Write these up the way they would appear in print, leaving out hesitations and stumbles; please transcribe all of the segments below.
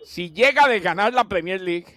si llega de ganar la Premier League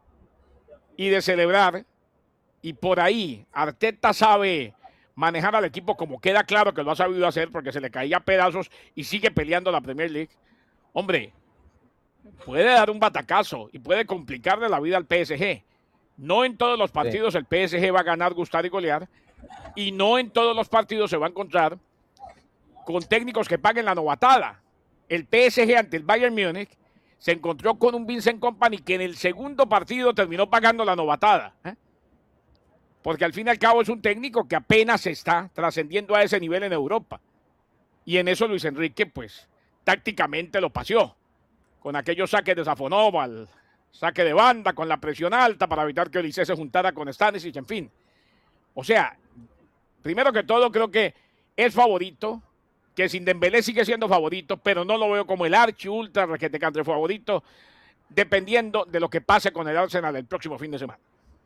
y de celebrar, y por ahí Arteta sabe manejar al equipo como queda claro que lo ha sabido hacer porque se le caía a pedazos y sigue peleando la Premier League, hombre, puede dar un batacazo y puede complicarle la vida al PSG. No en todos los partidos el PSG va a ganar, gustar y golear, y no en todos los partidos se va a encontrar con técnicos que paguen la novatada. El PSG ante el Bayern Múnich se encontró con un Vincent Kompany que en el segundo partido terminó pagando la novatada. Porque al fin y al cabo es un técnico que apenas está trascendiendo a ese nivel en Europa. Y en eso Luis Enrique, pues, tácticamente lo paseó. Con aquellos saques de Safonov, al saque de banda, con la presión alta para evitar que Olise se juntara con Stanisic, en fin. O sea, primero que todo creo que es favorito, que sin Dembélé sigue siendo favorito, pero no lo veo como el archi ultra requete country favorito, dependiendo de lo que pase con el Arsenal el próximo fin de semana.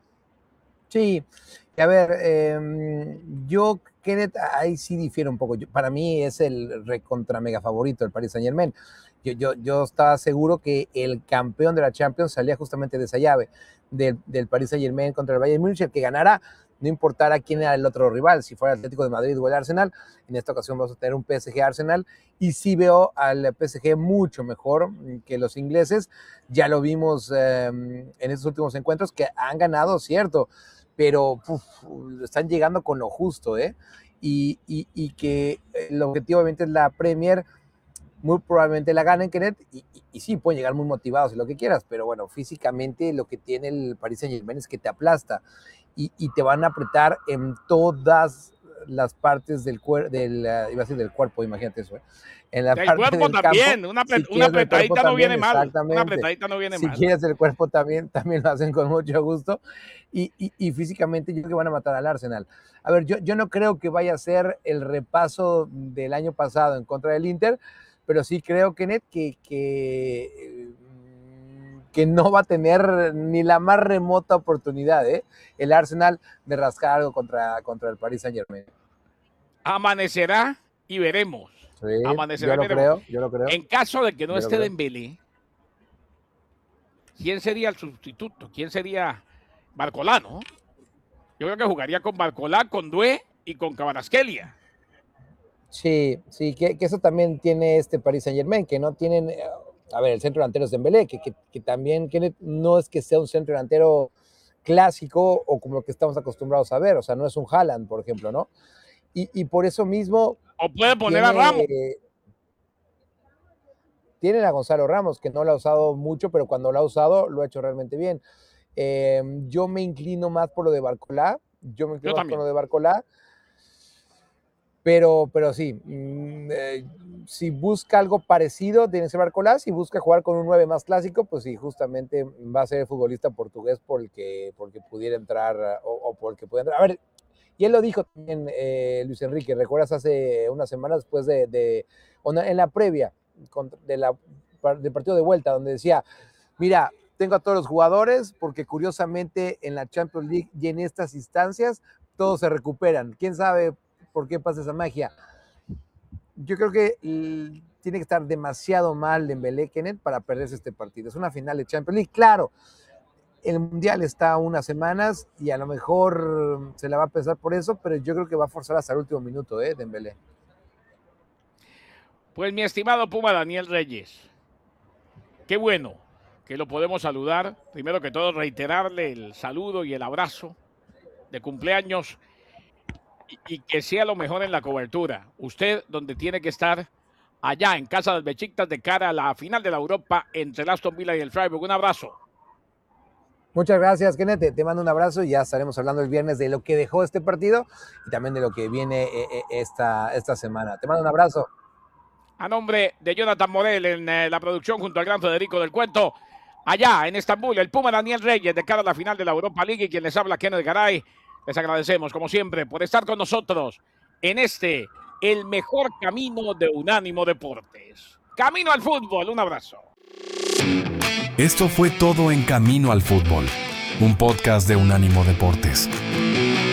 Sí, a ver, yo, Kenneth, ahí sí difiero un poco. Para mí es el recontra mega favorito el Paris Saint-Germain. Yo estaba seguro que el campeón de la Champions salía justamente de esa llave, del Paris Saint-Germain contra el Bayern Múnich, el que ganara, no importara quién era el otro rival, si fuera el Atlético de Madrid o el Arsenal. En esta ocasión vamos a tener un PSG-Arsenal, y sí veo al PSG mucho mejor que los ingleses. Ya lo vimos en estos últimos encuentros, que han ganado, cierto, pero están llegando con lo justo, y que el objetivo obviamente es la Premier. Muy probablemente la ganen, Kenneth, y sí, pueden llegar muy motivados y lo que quieras, pero bueno, físicamente lo que tiene el Paris Saint-Germain es que te aplasta y te van a apretar en todas las partes del cuerpo, imagínate eso, en la del parte cuerpo del también, campo, una apretadita no viene mal, una apretadita no viene si mal. quieres el cuerpo también lo hacen con mucho gusto, y físicamente yo creo que van a matar al Arsenal. A ver, yo no creo que vaya a ser el repaso del año pasado en contra del Inter, pero sí creo, Kenneth, que no va a tener ni la más remota oportunidad, el Arsenal, de rascar algo contra el Paris Saint-Germain. Amanecerá y veremos. Sí, Amanecerá y veremos. Yo lo creo. En caso de que no esté Dembélé, ¿quién sería el sustituto? ¿Quién sería Barcolá, no? Yo creo que jugaría con Barcolá, con Doué y con Kvaratskhelia. Sí, que eso también tiene este Paris Saint-Germain, que no tienen, a ver, el centro delantero es Dembélé, que también no es que sea un centro delantero clásico o como lo que estamos acostumbrados a ver, o sea, no es un Haaland, por ejemplo, ¿no? Y por eso mismo... O puede poner a Ramos. Tienen a Gonzalo Ramos, que no lo ha usado mucho, pero cuando lo ha usado, lo ha hecho realmente bien. Yo me inclino más por lo de Barcolá, pero sí, si busca algo parecido, tiene que ser Barcolá. Si busca jugar con un 9 más clásico, pues sí, justamente va a ser el futbolista portugués porque pudiera entrar, o porque pudiera entrar. A ver, y él lo dijo también, Luis Enrique, ¿recuerdas hace unas semanas después en la previa del partido de vuelta, donde decía, mira, tengo a todos los jugadores porque curiosamente en la Champions League y en estas instancias todos se recuperan? ¿Quién sabe por qué pasa esa magia? Yo creo que tiene que estar demasiado mal Dembélé, Kenneth, para perderse este partido. Es una final de Champions League, claro. El Mundial está a unas semanas y a lo mejor se la va a pesar por eso, pero yo creo que va a forzar hasta el último minuto, Dembélé. Pues mi estimado Puma Daniel Reyes, qué bueno que lo podemos saludar. Primero que todo, reiterarle el saludo y el abrazo de cumpleaños y que sea lo mejor en la cobertura. Usted donde tiene que estar, allá en casa del Besiktas, de cara a la final de la Europa entre el Aston Villa y el Freiburg. Un abrazo. Muchas gracias, Kenneth. Te mando un abrazo y ya estaremos hablando el viernes de lo que dejó este partido y también de lo que viene esta semana. Te mando un abrazo. A nombre de Jonathan Morel en la producción junto al gran Federico del Cuento, allá en Estambul, el Puma Daniel Reyes de cara a la final de la Europa League, y quien les habla, Kenneth Garay. Les agradecemos, como siempre, por estar con nosotros en el mejor camino de Unánimo Deportes. Camino al fútbol, un abrazo. Esto fue todo en Camino al Fútbol, un podcast de Unánimo Deportes.